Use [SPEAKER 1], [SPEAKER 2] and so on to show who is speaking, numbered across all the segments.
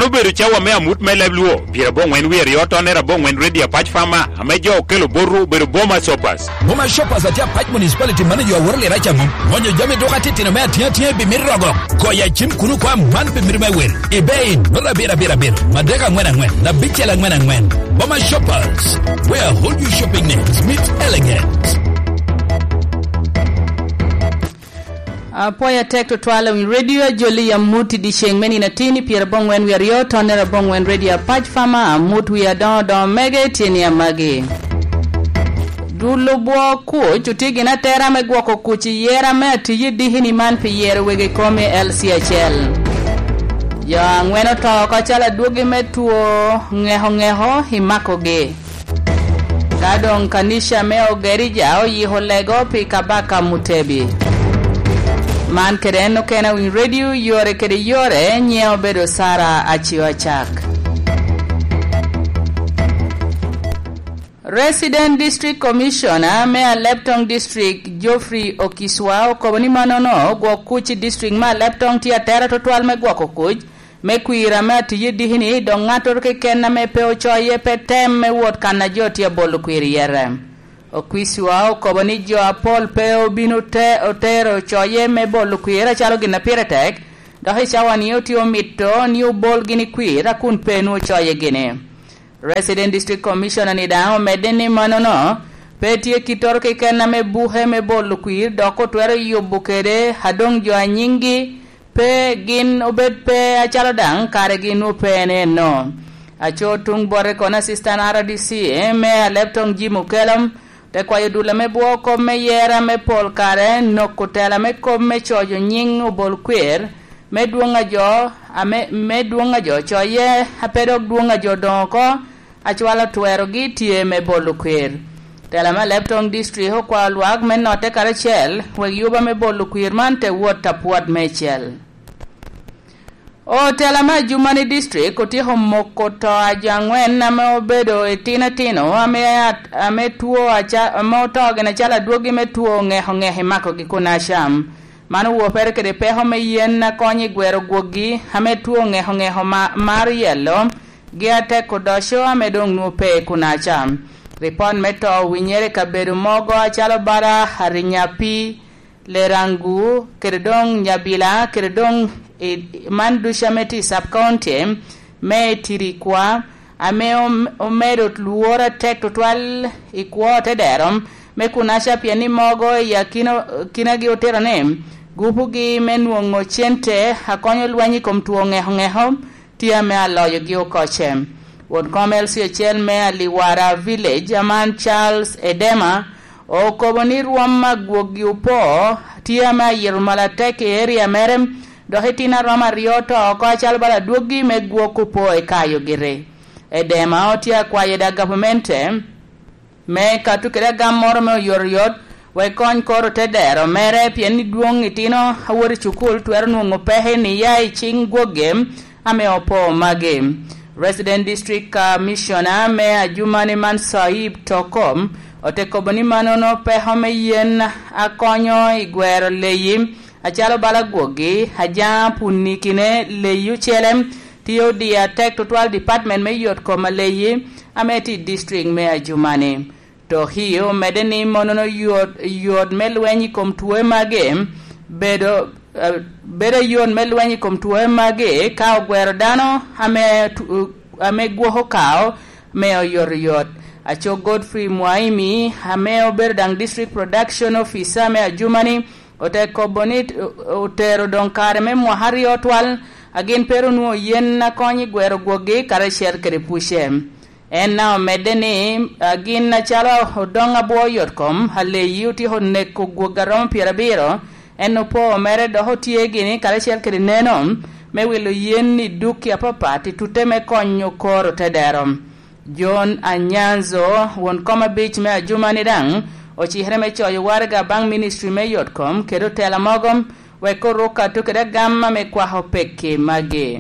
[SPEAKER 1] mano bedo chawa me amut me lebluo piero bongwen wi rioto ne rabongwen radio patch farmer amejo kelo boru bedo boma shoppers
[SPEAKER 2] atia patch municipality manager worle rachamo monyo jame doka titino me atia bi mirrogo koya chim kunu kwa man bi mirme wer ibein nora bira madega ngwen na bichela ngwen boma shoppers where hold you shopping needs meet elegant.
[SPEAKER 3] Apoya tek to twala win radio joli ya muti di sheng meni na tini pier bongwen we rio tonera bongwen radio patch farmer mut we don mege tini ya mage dulo bo ku chutigi na tera me gwoko kuchi yera me tiji dihini man pi yera wege kome LCHL ya ngweno to ko chala duogi me tuo ngeho himako ge kadong kanisha me ogeri jao yiho lego pi kabaka mutebi man keden no kena win radio yore kede yore nyeo bedo sara achiwa chak. Resident District Commissioner Mayor Leptong District Geoffrey Okiswa okoboni manono gwo kuchi district ma Leptong tia tera to twal me gwo kuch me kuira me atiye dihini do ngator ke kenna me pe ochoye pe tem me wot kana jotia bolu kuiri yere. Okwiswa okoboni jo apol pe obinu te otero choye me bolu kuira chalo gina piretek do hichawa ni otio mito ni bol gini kuira kun pe no choye gine. Resident District Commissioner ni dao medeni manono petie kitor ke kenna me buhe me bolu kuir doko twere yobukede hadong jo anyingi pe gin obed pe achalo dang kare ginu pe ne no acho tung bore kona assistant RDC me Leptong jimu kelam te kwayo dula me buo ko me yera me pol kare no kutela me ko me chojo nying obol kwer me duonga jo choye apedo duonga jo donko achwala twero gi tie me bolu kwer tela me Leptong district ho kwa luag me note kare chel we yuba me bolu kwer man te wota puat me chel o tela me Jumani district koti homoko to ajangwen na me obedo tino ame tuo acha moto gena chala duogi me tuo ngehe mako gi kuna sham manu wo pere kede peho me yen na konyi gwero gwogi ame tuo ngeho mar yellow giate kodosho ame dong no pe kuna cham report meto winyere kaberu mogo achalo bara harinyapi lerangu kedong nyabila kedong mandusha meti subcounty me tirikwa ame omero luora tek total ikwote derom me kunasha piani mogo ya kinagi otero ne gupugi menuongo chente hakonyo lwanyi komtuo ngeho tia me aloyo gi okoche won commerce chel me aliwara village aman Charles Edema o koboni ruama gwogi upo tia me yirmala tek area merem do hetina roma rioto ko chal bala duogi me gwoku po e kayo gire Edema otia kwa yeda government me katukere gamor me yoryot we kon koro tedero mere pieni duong itino hawori chukul twernu ngopehe ni yai ching gwogem ame opo mage. Resident District Commissioner Mayor Jumani Man Saib Tokom otekoboni manono pehome yen akonyo igwero leyim achalo bala gwogi haja punikine leyu chelem tiyo dia tek total department me yot koma leyi ameti district Mayor Jumani to hiyo medeni monono yot melwenyi komtuwe mage bedo yon melwenyi komtuwe mage kao gwero dano ame gwoho kao meo yoryot acho Godfrey Mwaimi ameo berdang district production officer Mayor Jumani oteko bonit utero donkare me mwahari otwal agin pero nuo yen na konyi gwero gwogi kare sher kere pushe en na medeni agin na chalo hodonga boyotkom hale yuti honne ko gwogarom pirabiro en po mere do hotie gini kare sher kere nenom me wilo yen ni duki apapati tuteme konyo koro tederom John Anyanzo won koma beach me Jumani dang ochihere me choyo warga bang ministry me yotkom kedo tela mogom we koroka tukeda gamma me kwa hopeke mage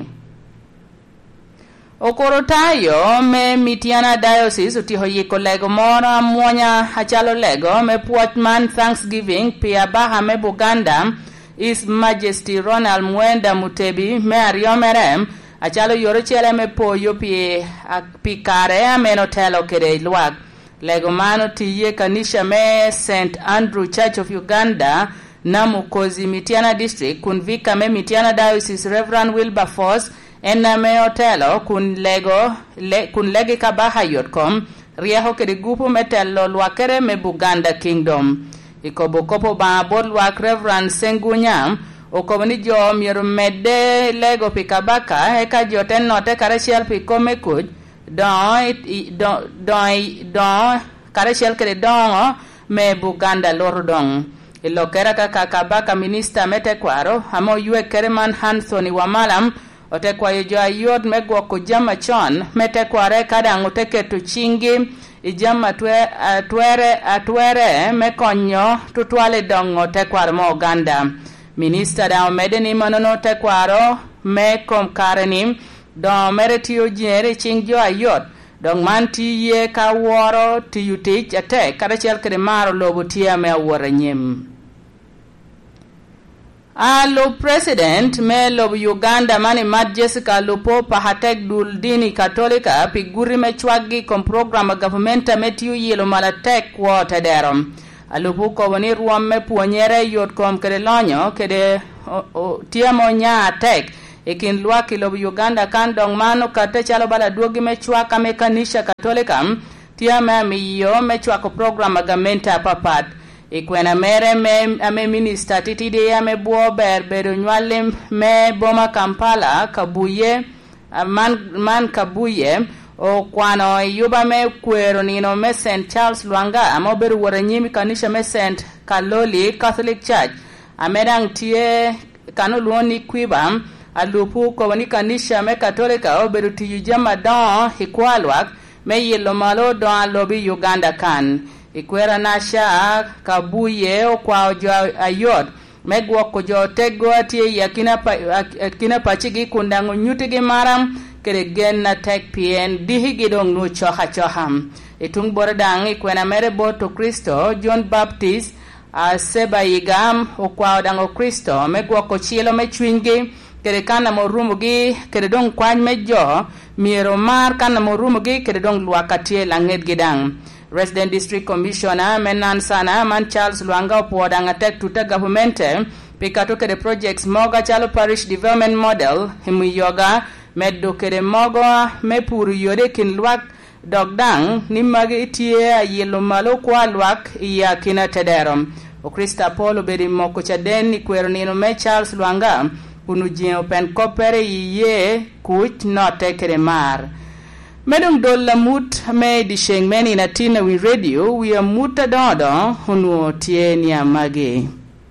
[SPEAKER 3] okorotayo me Mitiana diocese utiho yiko lego mora mwonya hachalo lego me Portman Thanksgiving pia baha me Buganda His Majesty Ronald Mwenda Mutebi me ariomerem achalo yoro chele me poyo pi kare ameno telo kede luak lego mano tiye kanisha me St. Andrew Church of Uganda na Mukozi Mitiana District kun vika me Mitiana Diocese Reverend Wilberforce enna me otelo kun legi kabahayotkom rieho kede gupu metelo luakere me Buganda Kingdom ikobokopo ba bod luak Reverend Sengunyam okobni jo miero mede lego pikabaka eka joten note kareshel pikome kuj don kareshel kede dongo me Buganda lordong ilokera kaka kabaka minister mete kwaro amo yue kereman Hanthony Wamalam ote kwayo jo ayod megwo kujama chon mete kware kadang uteketu chingi ijama atwere mekonyo tutwale dongo te kwaro mo Uganda Minister da medeni manono te kwaro me kom karenim do meretiyo jere chingjo ayot dong man tiye ka woro tiyutich ate karachel kede maro lobo tiya me awora nyem Alo President me lobo Uganda mani Mad Jessica Lupo pahatek dul dini katolika piguri me chwagi kom programa governmenta metiyo yelo malatek wota derom alupu ko woni ruomme puonyere yot kom kede lonyo kede tiamo nya tek ekin luaki lob Uganda kan dong mano kate chalo bala duogi me chwaka me kanisha katolika tiama miyo me chwako programa gamenta papat ikwena mere me minister titide ya me buober bedo nywale me boma Kampala kabuye man kabuye o kwano yuba me kwero nino me St. Charles Lwanga amoberu waranyimi kanisha me St. Kaloli Catholic Church amedang tie kano luoni kwiba alupu ko wani kanisha me Katolika oberu tiyujama don hikwalwak me yelo malo don lobi Uganda kan ikwera nasha kabuye o kwa jo ayot megwo ko jo tego atie yakina pachigi kundango nyutigi maram kere genna tek pien dihi gidong nu choham itung boradang ikwena mere boto Kristo John Baptist seba yigam okwa dango Kristo megwo ko chilo me chwingi kere kana morumugi kere dong kwany mejo miero mar kana morumugi kere dong luakatie langet gidang Resident District Commissioner Menan Sana Man Charles Lwanga opodanga tek tuta governmente pikato kere projects moga chalo parish development model himu yoga meddo kere mogo me puru yore kin luak dogdang ni magi itie ayelo malo kwa luak iya kina tederom o Krista Polo beri moko chaden ni kwero nino me Charles Lwanga unujien open kopere iye kuch note kere mar medong dolla mut me di sheng meni na tina wi radio wi muta dodo hunu tie ni amage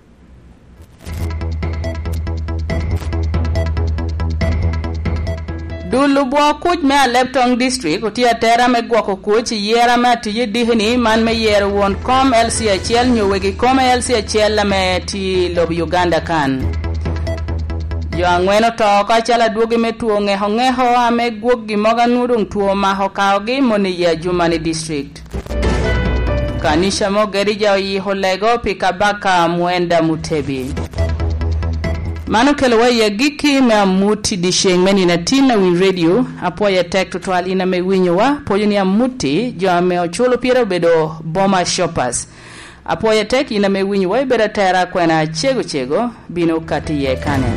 [SPEAKER 3] Dulu bwa kuj me Leptong District utia tera me gwako kuj yera me tiye dihini man me yera won kom LCHL nyowegi kom LCHL la me ti lob Uganda kan Jo angweno to ka chala duogi me tuo ngeho ame gwogi moga nurung tuo maho kaogi moni ya Jumani District Kanisha mo gerija yi holego pikabaka muenda mutebi Mano kelewa ya giki me muti di sheng meni na tina wi radio apo ya tek tutuali ina me winyowa poyo ni muti jo ame ocholo pira bedo Boma Shoppers apo ya tek ina me winyowa ibera tera kwena chego bino kati ye kanen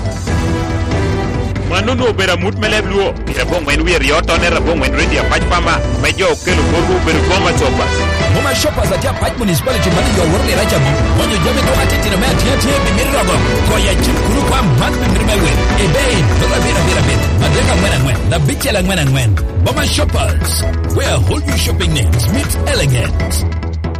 [SPEAKER 1] Manunu bera mut melebluo pira bongwen wi rioto ne rabongwen radio pach fama mejo kelo boru beru Boma Shoppers
[SPEAKER 2] Boma Shoppers atia Pach Municipality manager warle racha monyo jame to atitira me atia bimirrogo koya chikuru kwa man bimirmewe ebei dola bira madega ngwen na bichela ngwen Boma Shoppers where whole new shopping needs meet elegant